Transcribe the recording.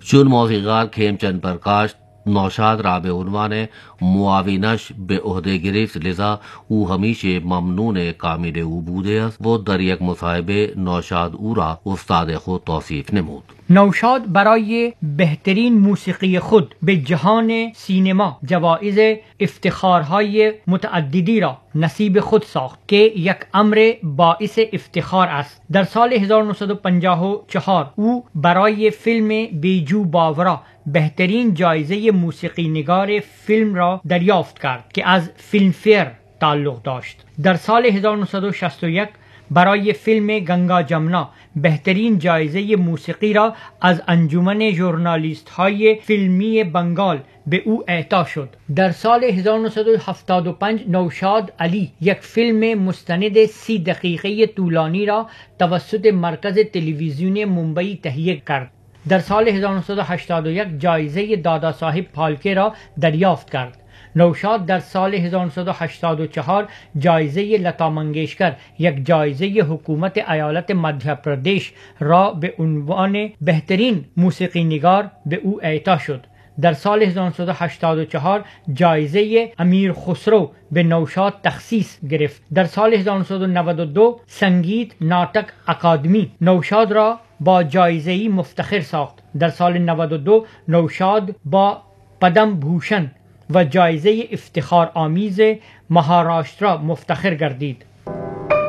چون موسیقار खेमचंद प्रकाश नौशाद राब उन्वा ने मुआविनश बे उहदे गिरफ्त लिजा ऊ हमीशे ममनून कामिल ऊ बूदे वो दर एक मुसाहिबे नौशाद ऊरा उस्ताद खुद तौसीफ नमूद. नौशाद برای بهترین موسیقی خود به جهان سینما جوایز افتخارهای متعددی را نصیب خود ساخت که یک امر باعث افتخار است. در سال 1954 او برای فیلم بیجو باورا بهترین جایزه موسیقی نگار فیلم را دریافت کرد که از فیلمفیر تعلق داشت. در سال 1961 برای فیلم گنگا جمنا بهترین جایزه موسیقی را از انجمن ژورنالیست های فیلمی بنگال به او اعطا شد. در سال 1975 نوشاد علی یک فیلم مستند 30 دقیقه طولانی را توسط مرکز تلویزیون ممبئی تهیه کرد. در سال 1981 جایزه دادا صاحب پالکه را دریافت کرد. نوشاد در سال 1984 جایزه لتا منگیشکر یک جایزه حکومت ایالت مدھیہ پردیش را به عنوان بهترین موسیقی نگار به او اعطا شد. در سال 1984 جایزه امیر خسرو به نوشاد تخصیص گرفت. در سال 1992 سنگیت ناٹک اکادمی نوشاد را با جایزه‌ای مفتخر ساخت. در سال 92 نوشاد با پدم بھوشن و جایزه افتخار آمیز مهاراشترا مفتخر گردید.